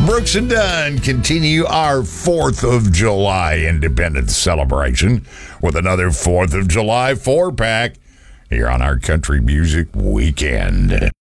Brooks and Dunn continue our 4th of July Independence celebration with another 4th of July 4-pack here on our Country Music Weekend.